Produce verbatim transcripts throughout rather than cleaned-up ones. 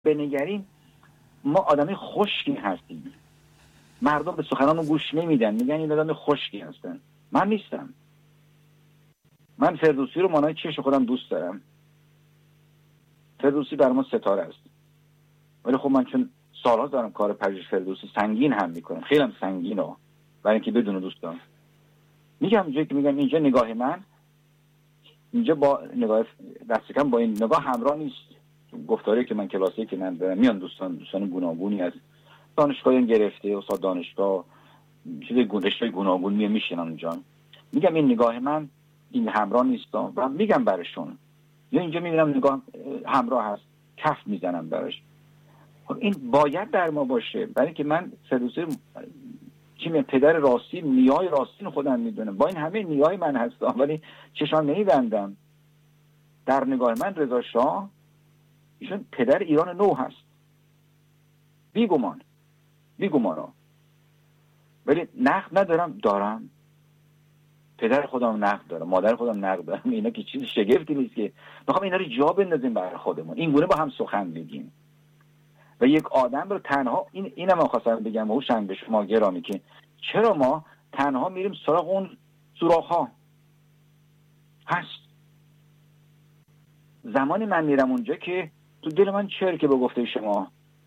بنگریم ما آدمی خشکی هستیم. مردم به سخنانو گوش نمیدن، میگن این آدم خشکی هستن. من نیستم. من فردوسی رو مانای چشم خودم دوست دارم. فردوسی بر ما ستاره است. ولی خب من چون سالها دارم کار پژوهش فردوسی سنگین هم میکنم، خیلی هم سنگینه، برای اینکه بدون دوستان میگم جایی که میگم اینجا نگاه من اینجا با نگاه دست کم با این نگاه همراه نیست. گفتاری که من کلاسی که من دارم میان دوستان دوستان گوناگونی از دانشگاهی گرفته، استاد دانشگاه چیز گونشای گوناگون میان میشینن اونجا، میگم این نگاه من این همراه نیست و میگم برشون یا اینجا میبینم نگاه همراه هست، کف میزنم براش. خب این باید در ما باشه، برای که من فردوسی چی میگم پدر راستی، نیای راستین خودم میدونم، با این همه نیای من هستم ولی چشم نمیبندم. در نگاه من رضا شاه ایشون پدر ایران نو هست، بیگمان بیگمانا، ولی نقد ندارم، دارم پدر خودم نقد دارم، مادر خودم نقد دارم. اینا که چیز شگفتی نیست که میخوام اینا رو جا بندازیم برای خودمون، این گونه با هم سخن بگیم و یک آدم رو تنها این اینم من خواستم بگم هوشنگ به شما گرامی که چرا ما تنها میریم سراغ اون سوراخ‌ها هست. زمانی من میرم اونجا که تو دل من چرکه به گفته شما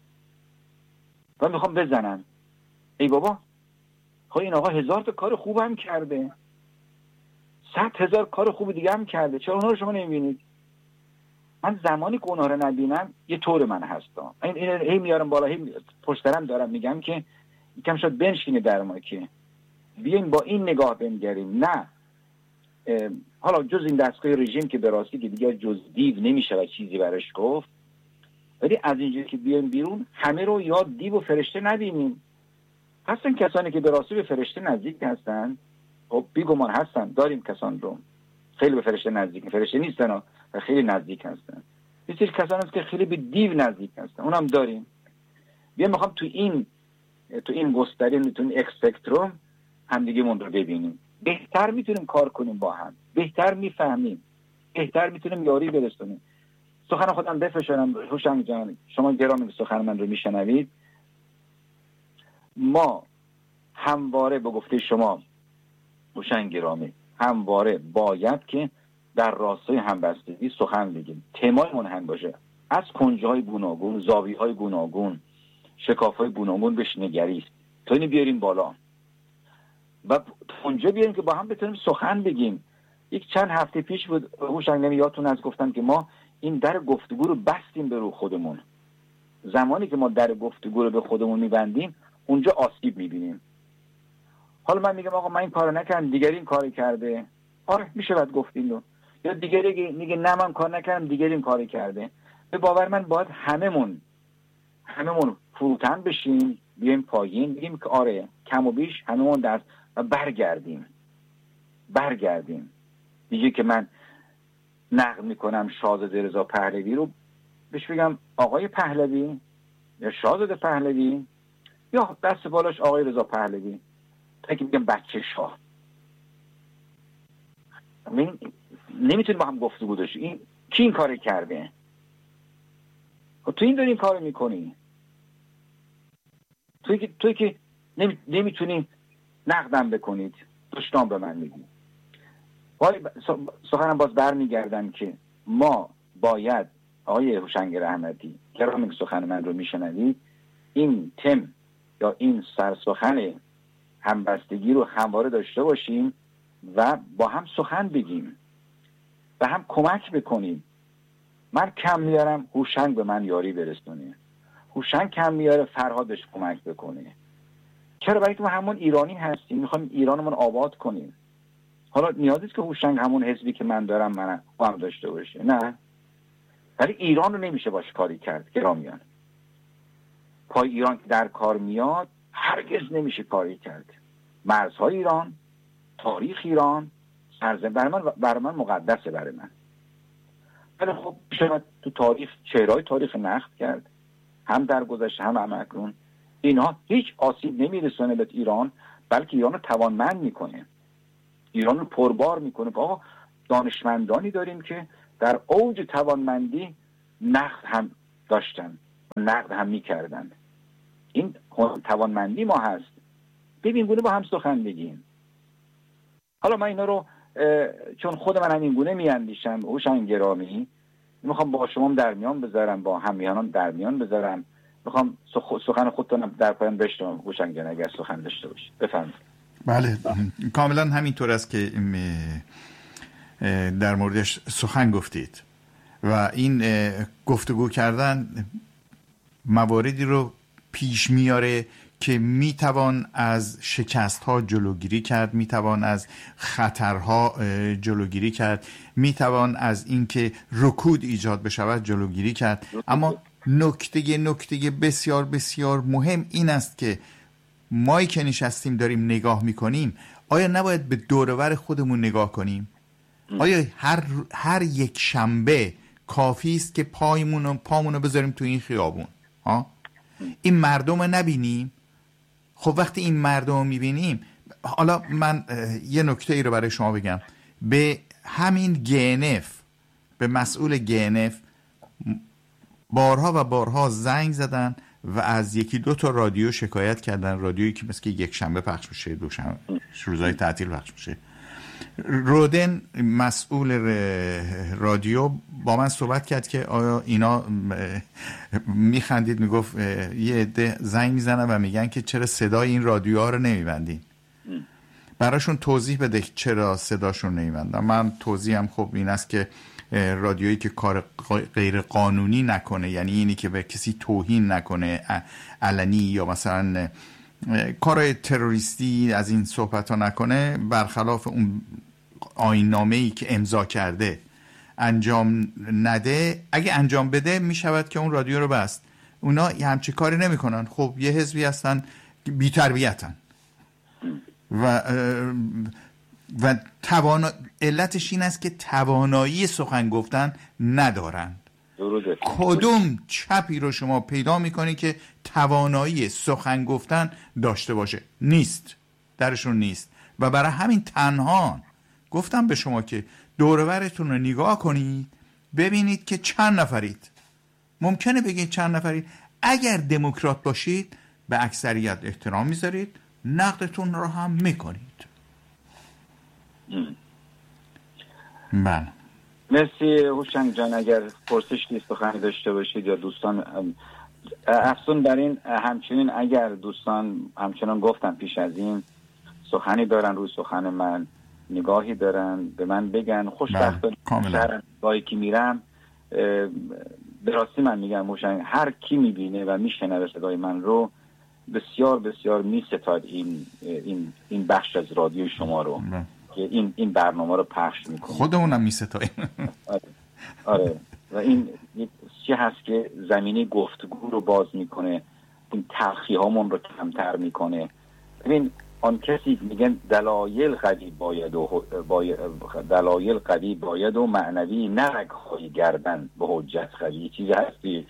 و میخوام بزنم، ای بابا خب این آقا هزار تا کار خوب هم کرده، صد هزار کار خوب دیگه هم کرده، چرا اونها رو شما نمیبینید؟ من زمانی که اونها رو نبینم یه طور من هستم، این این هی میارم بالا، هی پشترم دارم میگم که یکم شاید بنشینه در ما که بیایم با این نگاه بنگریم. نه حالا جز این دستگاه رژیم که به راستی که دیگه جز دیو نمیشه و چیزی برش گفت، ولی از اینجایی که بیایم بیرون همه رو یا دیو و فرشته نبینیم. هستن کسانی که به راستی به فرشته نزدیک هستن، خب بیگمان هستن، داریم کسان رو خیلی به فرشته نزدیک، فرشته نیستن و خیلی نزدیک هستن. یه سری کسان هست که خیلی به دیو نزدیک هستن، اونم داریم. بیایم میخوام تو این تو این گستره تو این اکسپکتروم هم دیگه من رو ببینیم، بهتر میتونیم کار کنیم با هم، بهتر میفهمیم، بهتر میتونیم یاری برسونیم. سخن خودم بفشارم هوشنگ جان، شما گرامی سخن من رو میشنوید، ما همواره به گفته شما هوشنگ گرامی همواره باید که در راستای همبستگی سخن بگیم، تمایمون هم باشه، از کنجهای گوناگون، زاویهای گوناگون، شکافهای گوناگون بهش نگریست تا اینو بیاریم بالا و اونجا بیاریم که با هم بتونیم سخن بگیم. یک چند هفته پیش بود هوشنگ یادتون از گفتم که ما این در گفتگو رو بستیم به رو خودمون. زمانی که ما در گفتگو رو به خودمون میبندیم اونجا آسیب میبینیم. حالا من میگم آقا من این کارو نکردم، دیگری این کاری کرده، آره میشه بعد گفتیم رو. یا دیگری میگه نه من کار نکردم، دیگری این کاری کرده. به باور من باید هممون هممون فروتن بشیم، بیایم پایین بگیم که آره کم و بیش هممون در و برگردیم برگردیم دیگه که من نقد میکنم شاهزاده رضا پهلوی رو بهش بگم آقای پهلوی یا شاهزاده پهلوی یا دست بالاش آقای رضا پهلوی، تا که بگم بچه شاه. نمیتونیم با هم گفتگو داشت. این کی این کار کرده؟ تو این داری این کار میکنی، توی که توی که نمی... نمیتونی نقدم بکنید، دشنام به من میگی. ولی سخنم باز برمیگردم که ما باید آقای هوشنگ رحمتی گرامی سخن من رو میشنوید، این تم یا این سرسخن همبستگی رو همواره داشته باشیم و با هم سخن بگیم و هم کمک بکنیم. من کم میارم هوشنگ به من یاری برسونه، هوشنگ کم میاره فرهاد بهش کمک بکنه. چرا؟ برای که ما همون ایرانی هستیم، میخوایم ایرانمون آباد کنیم. حالا نیازی نیست که هوشنگ همون حزبی که من دارم من هم داشته باشه، نه، ولی ایران رو نمیشه باش کاری کرد گرامیان. پای ایران که در کار میاد هرگز نمیشه کاری کرد. مرزهای ایران، تاریخ ایران، سرزمین برای من برای من مقدسه برای من. ولی خب شما تو تاریخ چهرهای تاریخ نقد کرد، هم در گذشته هم اکنون. اینها هیچ آسیب نمیرسونه به ایران، بلکه ایران رو توانمند میکنه، ایران رو پربار میکنه. آقا دانشمندانی داریم که در اوج توانمندی نقد هم داشتن، نقد هم میکردن. این توانمندی ما هست. ببین گونه با هم سخن بگیم. حالا من اینا رو چون خود من هم این گونه میاندیشم هوشنگ گرامی، میخوام با شما در میان بذارم، با همیهنان در میان بذارم، میخوام سخن خودتونم در پایان بشنوم. هوشنگ جان اگر سخن داشته باشید بفرمایید. بله کاملا همینطور است که در موردش سخن گفتید و این گفتگو کردن مواردی رو پیش میاره که میتوان از شکست ها جلوگیری کرد، میتوان از خطرها جلوگیری کرد، میتوان از اینکه رکود ایجاد بشود جلوگیری کرد. اما نکته نکته بسیار بسیار مهم این است که مایی که نشستیم داریم نگاه میکنیم، آیا نباید به دور و بر خودمون نگاه کنیم؟ آیا هر هر یک شنبه کافی است که پایمون پامونو بذاریم تو این خیابون؟ ها؟ این مردم رو نبینیم؟ خب وقتی این مردم رو میبینیم، حالا من یه نکته ای رو برای شما بگم. به همین گنف، به مسئول گنف بارها و بارها زنگ زدن و از یکی دو تا رادیو شکایت کردن، رادیویی که مثل که یک شنبه پخش میشه، دو شنبه روزهای تعطیل پخش میشه. رودن مسئول رادیو با من صحبت کرد که آیا اینا میخندید، میگفت یه عده زنگ میزنن و میگن که چرا صدای این رادیوها رو نمیبندین. براشون توضیح بده چرا صداشون نمیبندن. من توضیحم خب این است که رادیویی که کار غیر قانونی نکنه، یعنی اینی که به کسی توهین نکنه علنی یا مثلا کار تروریستی از این صحبت ها نکنه، برخلاف اون آیین‌نامه‌ای که امضا کرده انجام نده، اگه انجام بده میشود که اون رادیو رو بست. اونا همچی کاری نمی کنن. خب یه حزبی هستن بی تربیتن و و توان علتش این است که توانایی سخن گفتن ندارن. کدوم چپی رو شما پیدا میکنی که توانایی سخن گفتن داشته باشه؟ نیست، درشون نیست. و برای همین تنها گفتم به شما که دور و برتون رو نگاه کنید، ببینید که چند نفرید. ممکنه بگید چند نفرید. اگر دموکرات باشید به اکثریت احترام میذارید، نقدتون رو هم میکنید. بله مرسی هوشنگ جان. اگر پرسشی سخنی داشته باشید یا دوستان، افزون بر این همچنین اگر دوستان همچنان گفتم پیش از این سخنی دارن روی سخن من، نگاهی دارن، به من بگن. خوشبختانه هر جایی که میرم به راستی من میگم هوشنگ، هر کی میبینه و میشنوه صدای من رو بسیار بسیار میستاد این این این بخش از رادیو شما رو که این این برنامه رو پخش میکنه. خودمونم میستاییم. آره. آره و این چی هست که زمینه گفتگو رو باز میکنه، این تلخی هامون رو کمتر میکنه. ببین آن کسی میگن دلایل قوی باید و باید دلایل قوی باید و معنوی نرگ های گردن به حجت قوی. چیزی هستی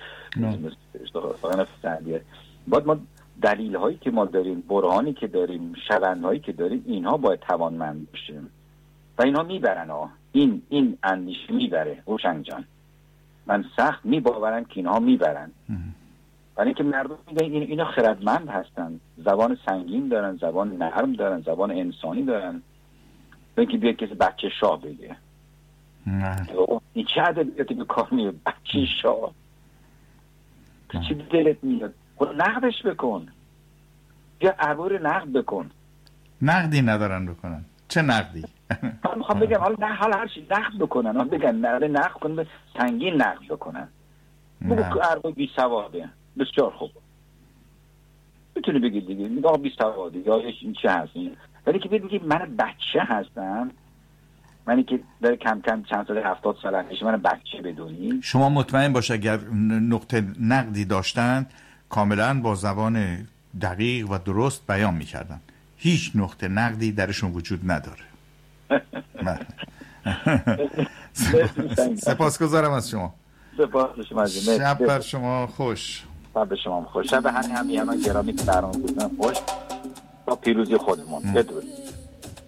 باید ما دلیل هایی که ما داریم، برهانی که داریم، شواهد هایی که داریم، اینها باید توانمند باشیم و اینها میبرن. ها این این اندیشه میبره هوشنگ جان. من سخت میباورم که اینها میبرن، برای اینکه مردم میگن این اینا خردمند هستن، زبان سنگین دارن، زبان نرم دارن، زبان انسانی دارن. اینکه بیاد کسی بچه شاه بگه نه این چه ادبیاتی به کار میاد؟ بچه شاه تو چی دلت میاد؟ خود نقدش بکن یا عبور نقد بکن. نقدی ندارن بکنن. چه نقدی؟ من میخوام بگم حالا نه حالا هر چی نقد بکنن، حالا بگن نقد نقد کنن، سنگین نقد بکنن. بگو که اربای بی سواده بسیار خوب میتونی بگید دیگه، میگه بی سواده یا این چه هست. ولی که بگید من بچه هستم، منی که داره کم کم چند سال هفتاد سال میشه من بچه بدونی. شما مطمئن باش اگر نقطه نقدی داشتن کاملا با زبان دقیق و درست بیان میکردن. هیچ نقطه نقدی درشون وجود نداره. سپاسگزارم از شما. سپاس شما. شب بر شما خوش. شب به شما خوش. شب همین همین گرامی که برام بودن خوش. با پیروزی خودمون. بدرود.